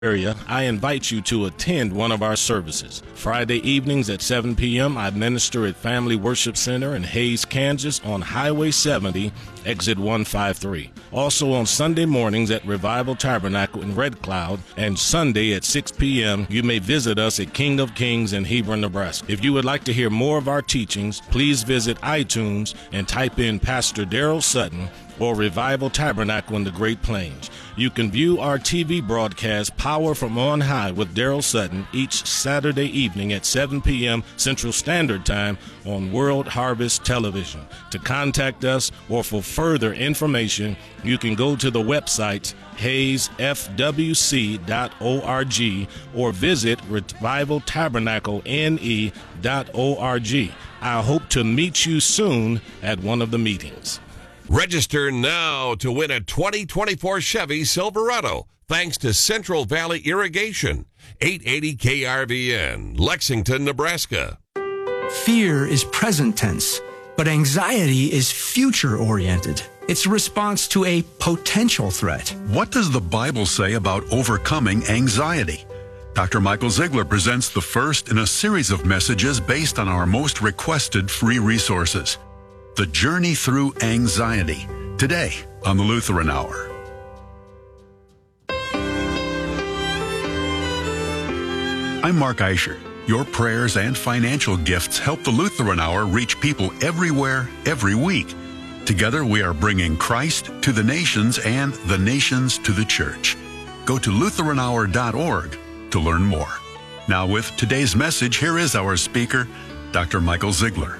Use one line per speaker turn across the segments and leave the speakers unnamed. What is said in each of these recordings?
area, I invite you to attend one of our services. Friday evenings at 7 p.m., I minister at Family Worship Center in Hays, Kansas on Highway 70, exit 153. Also on Sunday mornings at Revival Tabernacle in Red Cloud, and Sunday at 6 p.m., you may visit us at King of Kings in Hebron, Nebraska. If you would like to hear more of our teachings, please visit iTunes and type in Pastor Daryl Sutton or Revival Tabernacle in the Great Plains. You can view our TV broadcast, Power from On High with Daryl Sutton, each Saturday evening at 7 p.m. Central Standard Time on World Harvest Television. To contact us or for further information, you can go to the websites hayesfwc.org or visit revivaltabernaclene.org. I hope to meet you soon at one of the meetings.
Register now to win a 2024 Chevy Silverado, thanks to Central Valley Irrigation. 880 KRVN, Lexington, Nebraska.
Fear is present tense, but anxiety is future-oriented. It's a response to a potential threat.
What does the Bible say about overcoming anxiety? Dr. Michael Ziegler presents the first in a series of messages based on our most requested free resources. The Journey Through Anxiety, today on the Lutheran Hour. I'm Mark Eicher. Your prayers and financial gifts help the Lutheran Hour reach people everywhere, every week. Together we are bringing Christ to the nations and the nations to the church. Go to LutheranHour.org to learn more. Now with today's message, here is our speaker, Dr. Michael Ziegler.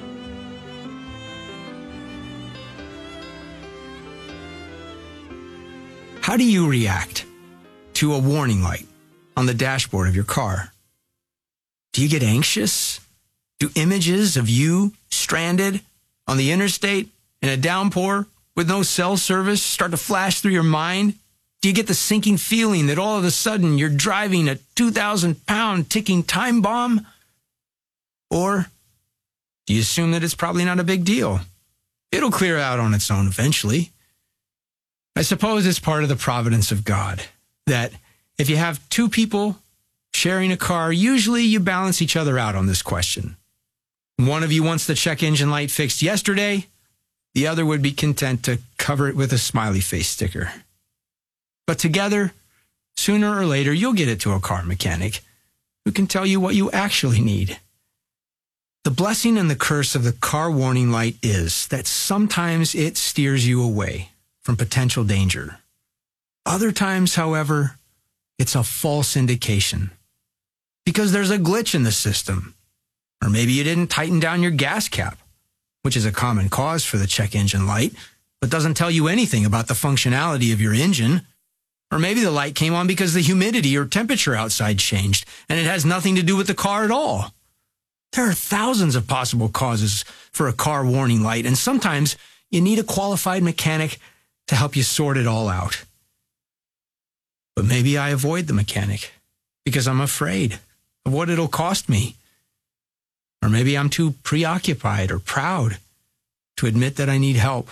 How do you react to a warning light on the dashboard of your car? Do you get anxious? Do images of you stranded on the interstate in a downpour with no cell service start to flash through your mind? Do you get the sinking feeling that all of a sudden you're driving a 2,000-pound ticking time bomb? Or do you assume that it's probably not a big deal? It'll clear out on its own eventually. I suppose it's part of the providence of God that if you have two people sharing a car, usually you balance each other out on this question. One of you wants the check engine light fixed yesterday. The other would be content to cover it with a smiley face sticker. But together, sooner or later, you'll get it to a car mechanic who can tell you what you actually need. The blessing and the curse of the car warning light is that sometimes it steers you away from potential danger. Other times, however, it's a false indication because there's a glitch in the system. Or maybe you didn't tighten down your gas cap, which is a common cause for the check engine light, but doesn't tell you anything about the functionality of your engine. Or maybe the light came on because the humidity or temperature outside changed, and it has nothing to do with the car at all. There are thousands of possible causes for a car warning light, and sometimes you need a qualified mechanic to help you sort it all out. But maybe I avoid the mechanic because I'm afraid of what it'll cost me. Or maybe I'm too preoccupied or proud to admit that I need help.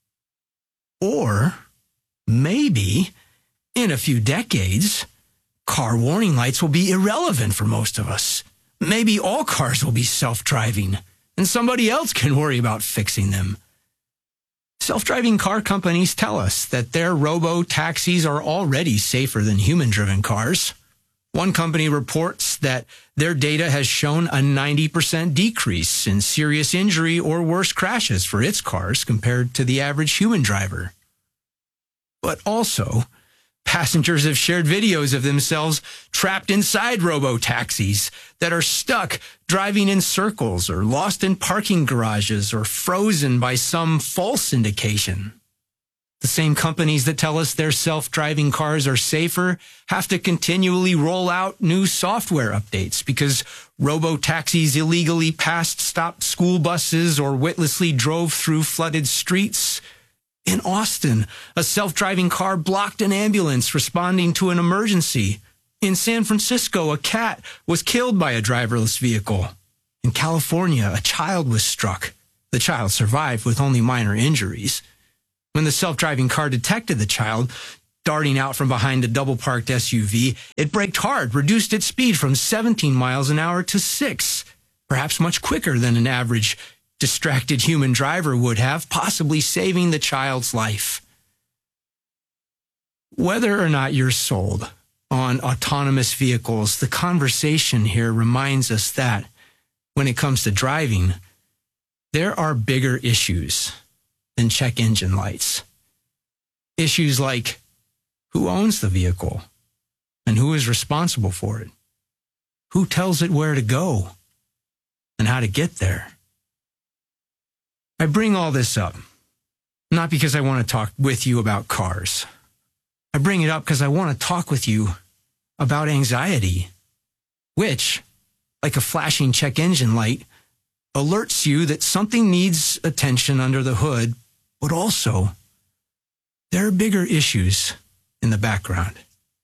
Or maybe in a few decades, car warning lights will be irrelevant for most of us. Maybe all cars will be self-driving and somebody else can worry about fixing them. Self-driving car companies tell us that their robo-taxis are already safer than human-driven cars. One company reports that their data has shown a 90% decrease in serious injury or worse crashes for its cars compared to the average human driver. But also, passengers have shared videos of themselves trapped inside robo-taxis that are stuck driving in circles or lost in parking garages or frozen by some false indication. The same companies that tell us their self-driving cars are safer have to continually roll out new software updates because robo-taxis illegally passed stopped school buses or witlessly drove through flooded streets. In Austin, a self-driving car blocked an ambulance responding to an emergency. In San Francisco, a cat was killed by a driverless vehicle. In California, a child was struck. The child survived with only minor injuries. When the self-driving car detected the child, darting out from behind a double-parked SUV, it braked hard, reduced its speed from 17 miles an hour to 6, perhaps much quicker than an average distracted human driver would have, possibly saving the child's life. Whether or not you're sold on autonomous vehicles, the conversation here reminds us that when it comes to driving, there are bigger issues than check engine lights. Issues like who owns the vehicle and who is responsible for it, who tells it where to go and how to get there. I bring all this up not because I want to talk with you about cars. I bring it up because I want to talk with you about anxiety, which, like a flashing check engine light, alerts you that something needs attention under the hood, but also there are bigger issues in the background.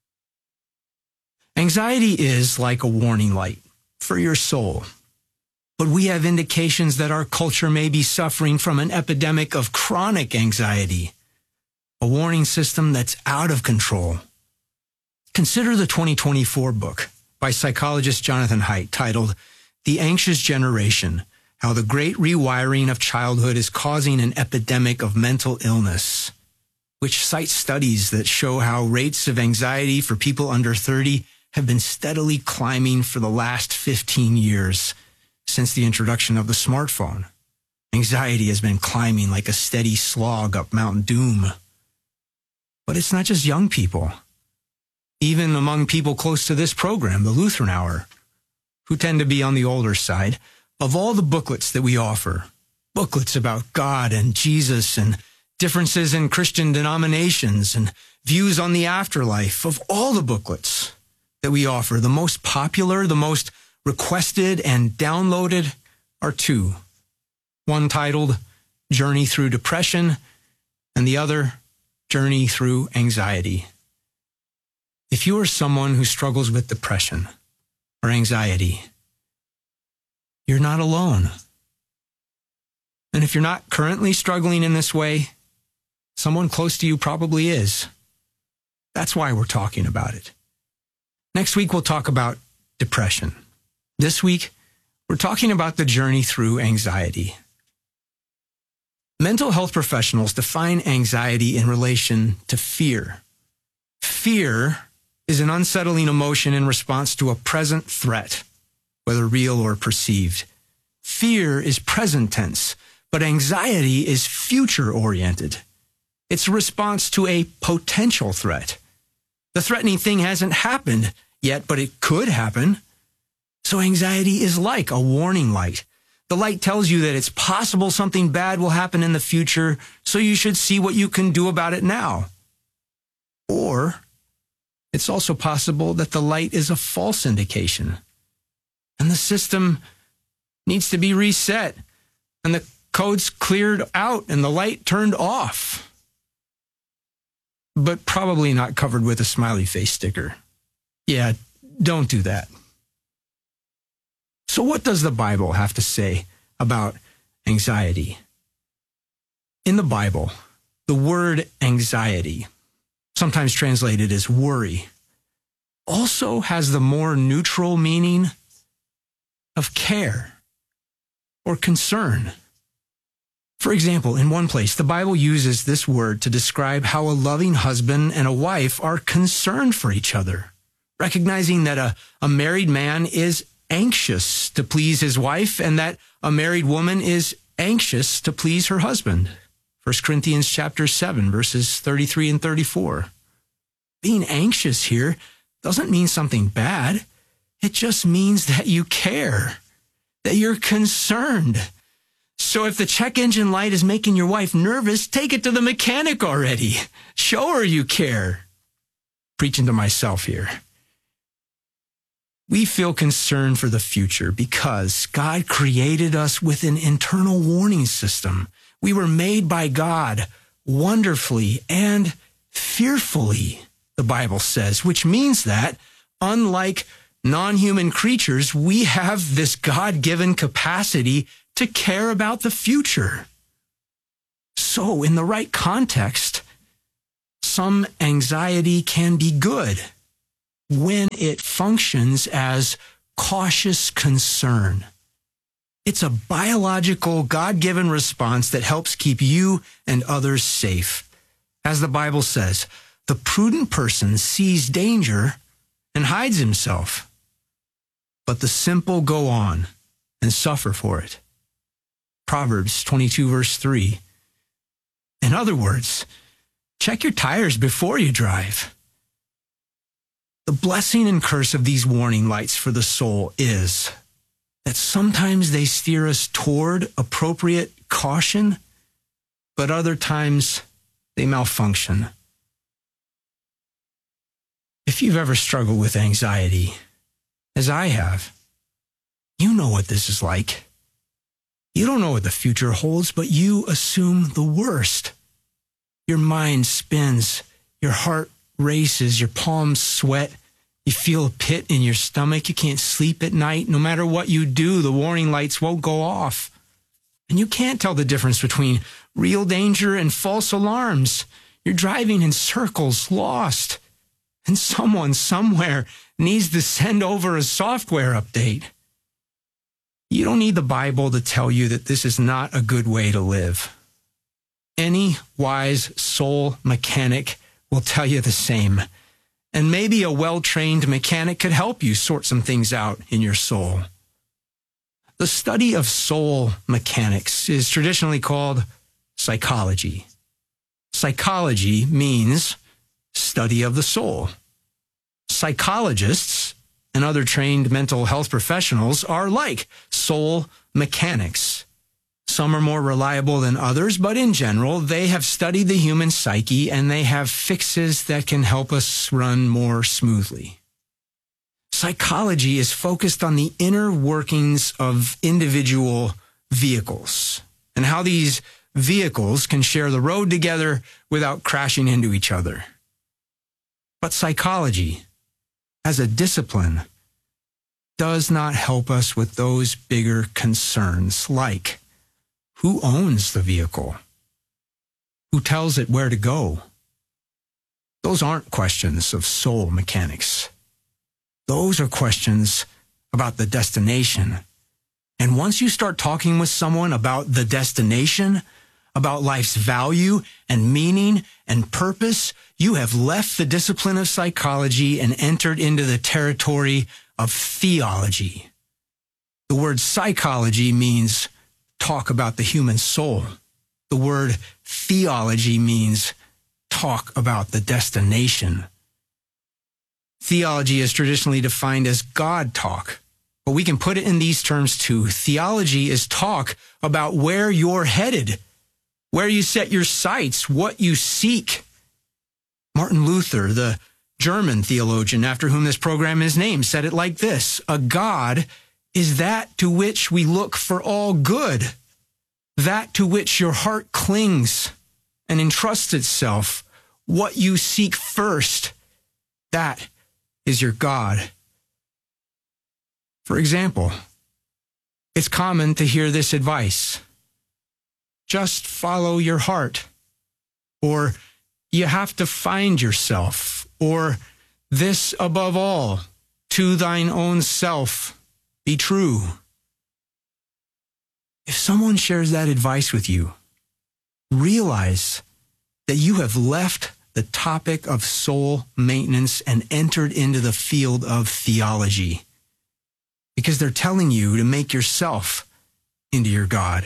Anxiety is like a warning light for your soul, but we have indications that our culture may be suffering from an epidemic of chronic anxiety, a warning system that's out of control. Consider the 2024 book by psychologist Jonathan Haidt titled The Anxious Generation: How the Great Rewiring of Childhood is Causing an Epidemic of Mental Illness, which cites studies that show how rates of anxiety for people under 30 have been steadily climbing for the last 15 years since the introduction of the smartphone. Anxiety has been climbing like a steady slog up Mount Doom. But it's not just young people. Even among people close to this program, the Lutheran Hour, who tend to be on the older side, of all the booklets that we offer, booklets about God and Jesus and differences in Christian denominations and views on the afterlife, of all the booklets that we offer, the most popular, the most requested and downloaded are two. One titled Journey Through Depression and the other Journey Through Anxiety. If you are someone who struggles with depression or anxiety, you're not alone. And if you're not currently struggling in this way, someone close to you probably is. That's why we're talking about it. Next week, we'll talk about depression. This week, we're talking about the journey through anxiety. Mental health professionals define anxiety in relation to fear. Fear is an unsettling emotion in response to a present threat, whether real or perceived. Fear is present tense, but anxiety is future-oriented. It's a response to a potential threat. The threatening thing hasn't happened yet, but it could happen. So anxiety is like a warning light. The light tells you that it's possible something bad will happen in the future, so you should see what you can do about it now. Or it's also possible that the light is a false indication, and the system needs to be reset, and the code's cleared out, and the light turned off. But probably not covered with a smiley face sticker. Yeah, don't do that. So what does the Bible have to say about anxiety? In the Bible, the word anxiety, sometimes translated as worry, also has the more neutral meaning of care or concern. For example, in one place, the Bible uses this word to describe how a loving husband and a wife are concerned for each other, recognizing that a married man is anxious to please his wife and that a married woman is anxious to please her husband. 1 Corinthians chapter 7, verses 33 and 34. Being anxious here doesn't mean something bad. It just means that you care, that you're concerned. So if the check engine light is making your wife nervous, take it to the mechanic already. Show her you care. Preaching to myself here. We feel concern for the future because God created us with an internal warning system. We were made by God wonderfully and fearfully, the Bible says, which means that, unlike non-human creatures, we have this God-given capacity to care about the future. So, in the right context, some anxiety can be good when it functions as cautious concern. It's a biological, God-given response that helps keep you and others safe. As the Bible says, the prudent person sees danger and hides himself, but the simple go on and suffer for it. Proverbs 22, verse 3. In other words, check your tires before you drive. The blessing and curse of these warning lights for the soul is that sometimes they steer us toward appropriate caution, but other times they malfunction. If you've ever struggled with anxiety, as I have, you know what this is like. You don't know what the future holds, but you assume the worst. Your mind spins, your heart races, your palms sweat, you feel a pit in your stomach, you can't sleep at night. No matter what you do, the warning lights won't go off. And you can't tell the difference between real danger and false alarms. You're driving in circles, lost. And someone somewhere needs to send over a software update. You don't need the Bible to tell you that this is not a good way to live. Any wise soul mechanic will tell you the same. And maybe a well-trained mechanic could help you sort some things out in your soul. The study of soul mechanics is traditionally called psychology. Psychology means study of the soul. Psychologists and other trained mental health professionals are like soul mechanics. Some are more reliable than others, but in general, they have studied the human psyche and they have fixes that can help us run more smoothly. Psychology is focused on the inner workings of individual vehicles and how these vehicles can share the road together without crashing into each other. But psychology, as a discipline, does not help us with those bigger concerns like who owns the vehicle? Who tells it where to go? Those aren't questions of soul mechanics. Those are questions about the destination. And once you start talking with someone about the destination, about life's value and meaning and purpose, you have left the discipline of psychology and entered into the territory of theology. The word psychology means talk about the human soul. The word theology means talk about the destination. Theology is traditionally defined as God talk, but we can put it in these terms too. Theology is talk about where you're headed, where you set your sights, what you seek. Martin Luther, the German theologian after whom this program is named, said it like this: a God is that to which we look for all good, that to which your heart clings and entrusts itself. What you seek first, that is your God. For example, it's common to hear this advice: just follow your heart, or you have to find yourself, or this above all, to thine own self be true. If someone shares that advice with you, realize that you have left the topic of soul maintenance and entered into the field of theology, because they're telling you to make yourself into your God.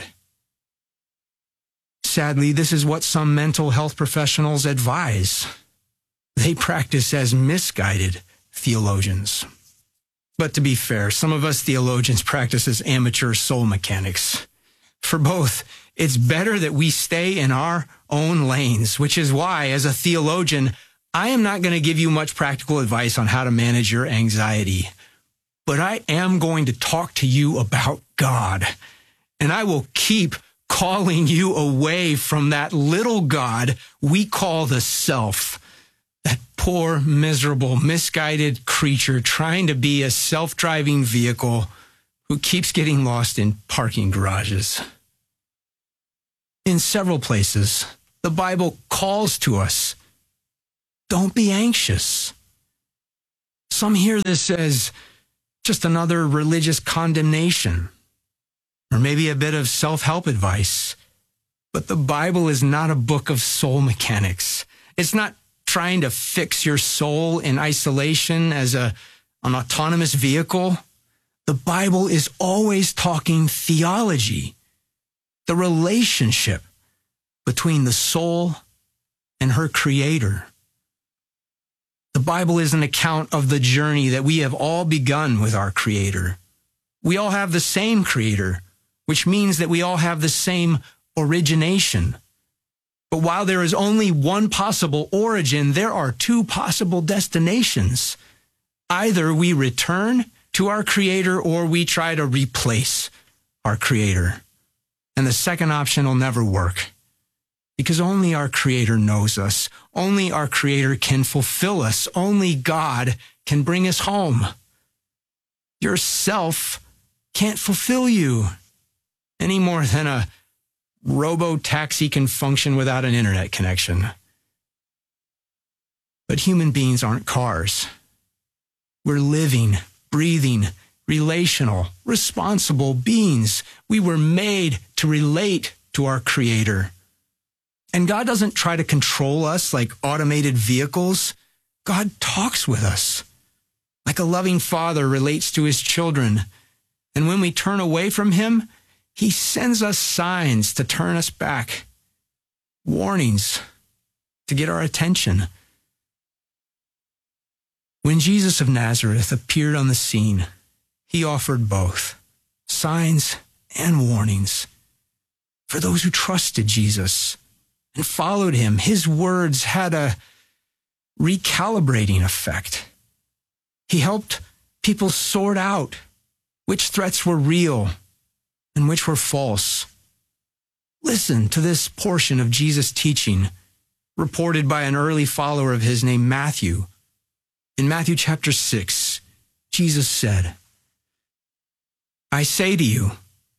Sadly, this is what some mental health professionals advise. They practice as misguided theologians. But to be fair, some of us theologians practice as amateur soul mechanics. For both, it's better that we stay in our own lanes, which is why, as a theologian, I am not going to give you much practical advice on how to manage your anxiety. But I am going to talk to you about God, and I will keep calling you away from that little God we call the self. That poor, miserable, misguided creature trying to be a self-driving vehicle who keeps getting lost in parking garages. In several places, the Bible calls to us Don't be anxious. Some hear this as just another religious condemnation, or maybe a bit of self-help advice. But the Bible is not a book of soul mechanics. It's not trying to fix your soul in isolation as an autonomous vehicle. The Bible is always talking theology, the relationship between the soul and her Creator. The Bible is an account of the journey that we have all begun with our Creator. We all have the same Creator, which means that we all have the same origination. But while there is only one possible origin, there are two possible destinations. Either we return to our Creator or we try to replace our Creator. And the second option will never work, because only our Creator knows us. Only our Creator can fulfill us. Only God can bring us home. Yourself can't fulfill you any more than a robo-taxi can function without an internet connection. But human beings aren't cars. We're living, breathing, relational, responsible beings. We were made to relate to our Creator. And God doesn't try to control us like automated vehicles. God talks with us like a loving father relates to his children. And when we turn away from him, he sends us signs to turn us back, warnings to get our attention. When Jesus of Nazareth appeared on the scene, he offered both signs and warnings. For those who trusted Jesus and followed him, his words had a recalibrating effect. He helped people sort out which threats were real and which were false. Listen to this portion of Jesus' teaching, reported by an early follower of his named Matthew. In Matthew chapter 6, Jesus said, "I say to you,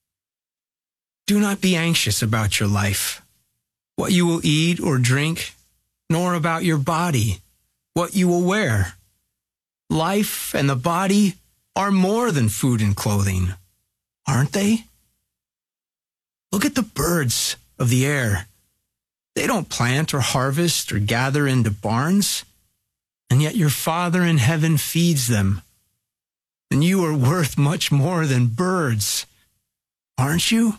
do not be anxious about your life, what you will eat or drink, nor about your body, what you will wear. Life and the body are more than food and clothing, aren't they? Look at the birds of the air. They don't plant or harvest or gather into barns, and yet your Father in heaven feeds them. And you are worth much more than birds, aren't you?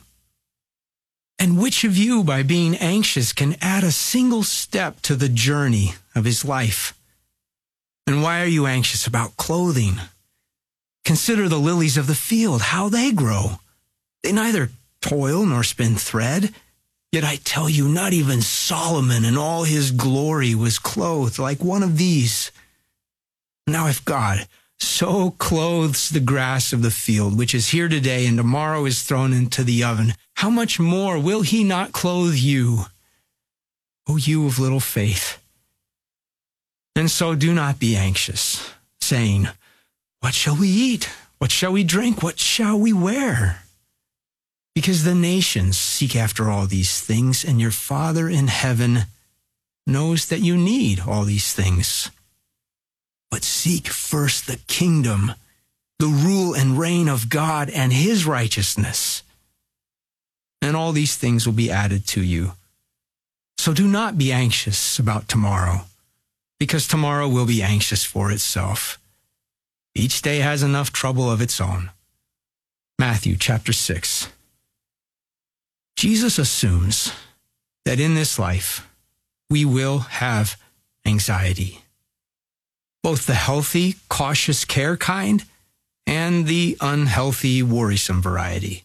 And which of you, by being anxious, can add a single step to the journey of his life? And why are you anxious about clothing? Consider the lilies of the field, how they grow. They neither toil nor spin thread. Yet I tell you, not even Solomon in all his glory was clothed like one of these. Now if God so clothes the grass of the field, which is here today and tomorrow is thrown into the oven, how much more will he not clothe you, O you of little faith? And so do not be anxious, saying, what shall we eat? What shall we drink? What shall we wear? Because the nations seek after all these things, and your Father in heaven knows that you need all these things. But seek first the kingdom, the rule and reign of God and his righteousness, and all these things will be added to you. So do not be anxious about tomorrow, because tomorrow will be anxious for itself. Each day has enough trouble of its own. Matthew chapter 6. Jesus assumes that in this life, we will have anxiety. Both the healthy, cautious care kind and the unhealthy, worrisome variety.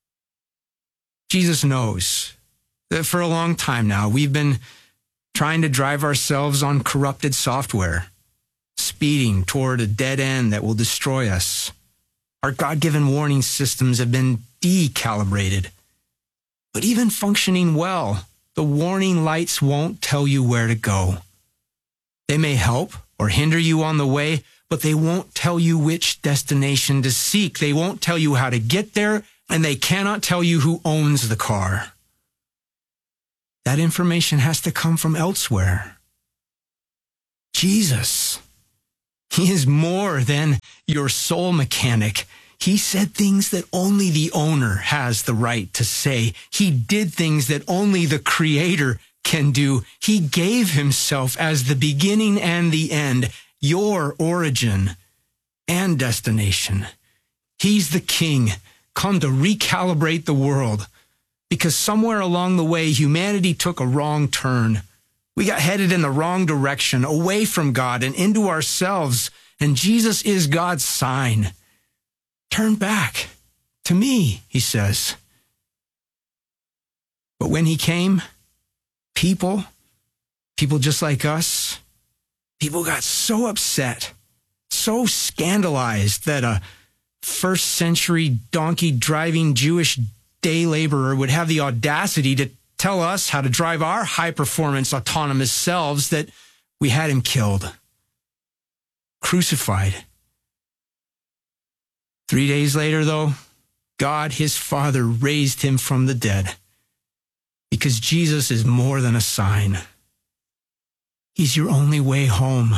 Jesus knows that for a long time now, we've been trying to drive ourselves on corrupted software, speeding toward a dead end that will destroy us. Our God-given warning systems have been decalibrated. But even functioning well, the warning lights won't tell you where to go. They may help or hinder you on the way, but they won't tell you which destination to seek. They won't tell you how to get there, and they cannot tell you who owns the car. That information has to come from elsewhere. Jesus. He is more than your soul mechanic. He said things that only the owner has the right to say. He did things that only the Creator can do. He gave himself as the beginning and the end, your origin and destination. He's the King, come to recalibrate the world, because somewhere along the way, humanity took a wrong turn. We got headed in the wrong direction, away from God and into ourselves, and Jesus is God's sign. Turn back to me, he says. But when he came, people just like us, people got so upset, so scandalized that a first century donkey driving Jewish day laborer would have the audacity to tell us how to drive our high performance autonomous selves that we had him killed, crucified. 3 days later, though, God, his Father, raised him from the dead, because Jesus is more than a sign. He's your only way home.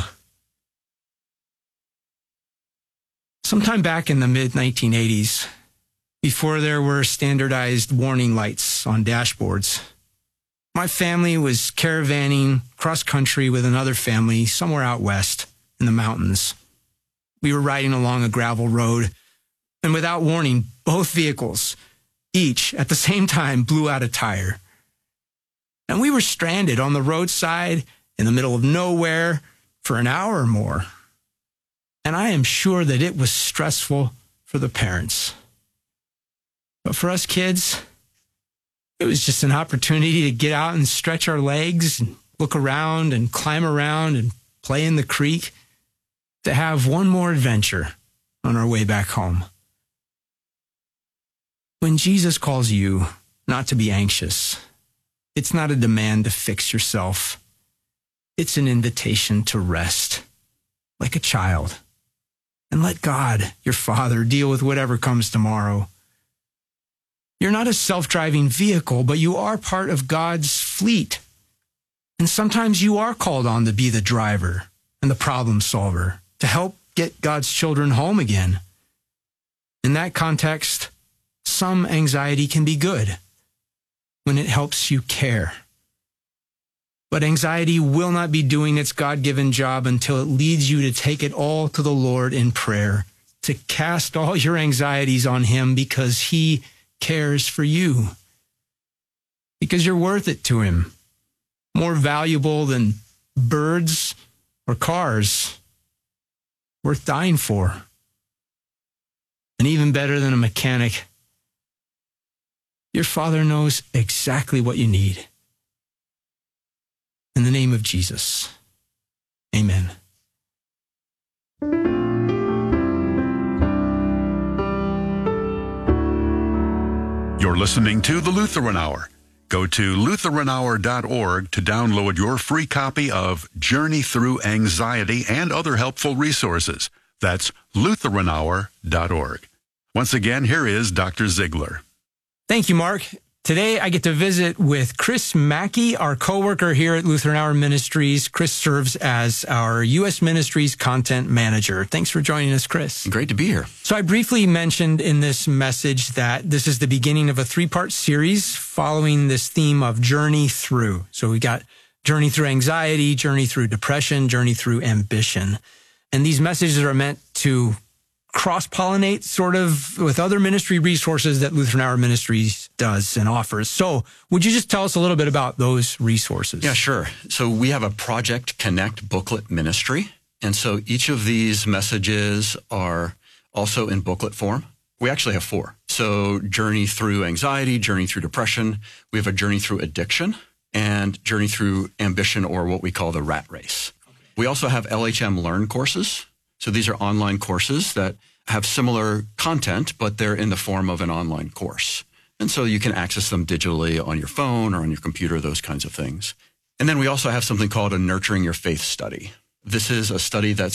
Sometime back in the mid-1980s, before there were standardized warning lights on dashboards, my family was caravanning cross-country with another family somewhere out west in the mountains. We were riding along a gravel road, and without warning, both vehicles, each at the same time, blew out a tire. And we were stranded on the roadside in the middle of nowhere for an hour or more. And I am sure that it was stressful for the parents. But for us kids, it was just an opportunity to get out and stretch our legs and look around and climb around and play in the creek, to have one more adventure on our way back home. When Jesus calls you not to be anxious, it's not a demand to fix yourself. It's an invitation to rest, like a child, and let God, your Father, deal with whatever comes tomorrow. You're not a self-driving vehicle, but you are part of God's fleet. And sometimes you are called on to be the driver and the problem solver, to help get God's children home again. In that context, some anxiety can be good when it helps you care. But anxiety will not be doing its God-given job until it leads you to take it all to the Lord in prayer, to cast all your anxieties on him, because he cares for you. Because you're worth it to him. More valuable than birds or cars. Worth dying for. And even better than a mechanic, your Father knows exactly what you need. In the name of Jesus, amen.
You're listening to The Lutheran Hour. Go to LutheranHour.org to download your free copy of Journey Through Anxiety and other helpful resources. That's LutheranHour.org. Once again, here is Dr. Ziegler.
Thank you, Mark. Today, I get to visit with Chris Mackey, our coworker here at Lutheran Hour Ministries. Chris serves as our U.S. Ministries Content Manager. Thanks for joining us, Chris.
Great to be here.
So I briefly mentioned in this message that this is the beginning of a 3-part series following this theme of Journey Through. So we got Journey Through Anxiety, Journey Through Depression, Journey Through Ambition. And these messages are meant to cross-pollinate sort of with other ministry resources that Lutheran Hour Ministries does and offers. So would you just tell us a little bit about those resources?
Yeah, sure. So we have a Project Connect booklet ministry. And so each of these messages are also in booklet form. We actually have 4. So Journey Through Anxiety, Journey Through Depression. We have a Journey Through Addiction and Journey Through Ambition, or what we call the Rat Race. Okay. We also have LHM Learn courses. So these are online courses that have similar content, but they're in the form of an online course. And so you can access them digitally on your phone or on your computer, those kinds of things. And then we also have something called a Nurturing Your Faith study. This is a study that's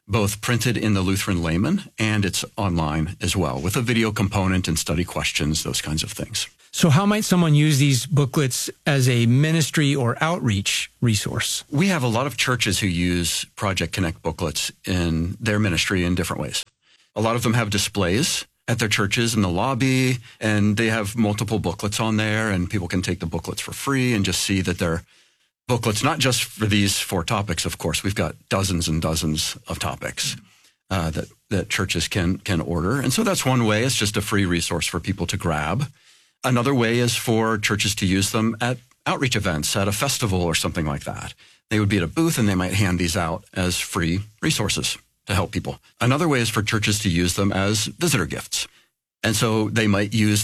both printed in the Lutheran Layman and it's online as well with a video component and study questions, those kinds of things.
So how might someone use these booklets as a ministry or outreach resource?
We have a lot of churches who use Project Connect booklets in their ministry in different ways. A lot of them have displays at their churches in the lobby, and they have multiple booklets on there, and people can take the booklets for free and just see that they're booklets, not just for these 4 topics, of course. We've got dozens and dozens of topics that churches can order. And so that's one way. It's just a free resource for people to grab. Another way is for churches to use them at outreach events, at a festival or something like that. They would be at a booth and they might hand these out as free resources to help people. Another way is for churches to use them as visitor gifts. And so they might use